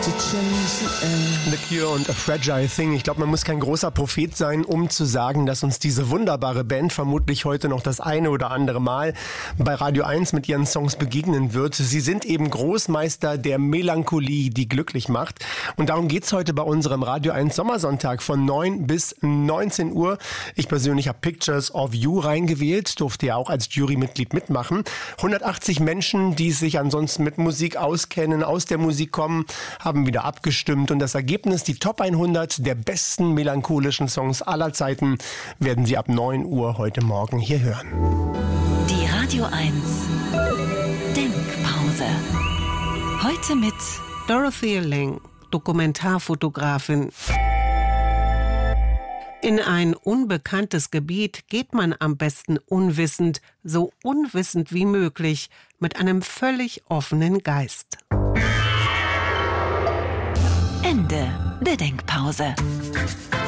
The Cure und A Fragile Thing. Ich glaube, man muss kein großer Prophet sein, um zu sagen, dass uns diese wunderbare Band vermutlich heute noch das eine oder andere Mal bei Radio 1 mit ihren Songs begegnen wird. Sie sind eben Großmeister der Melancholie, die glücklich macht. Und darum geht's heute bei unserem Radio 1 Sommersonntag von 9 bis 19 Uhr. Ich persönlich habe Pictures of You reingewählt, durfte ja auch als Jurymitglied mitmachen. 180 Menschen, die sich ansonsten mit Musik auskennen, aus der Musik kommen, haben wieder abgestimmt und das Ergebnis, die Top 100 der besten melancholischen Songs aller Zeiten, werden Sie ab 9 Uhr heute Morgen hier hören. Die Radio 1 Denkpause. Heute mit Dorothy Lang, Dokumentarfotografin. In ein unbekanntes Gebiet geht man am besten unwissend, so unwissend wie möglich, mit einem völlig offenen Geist. Ende der Denkpause.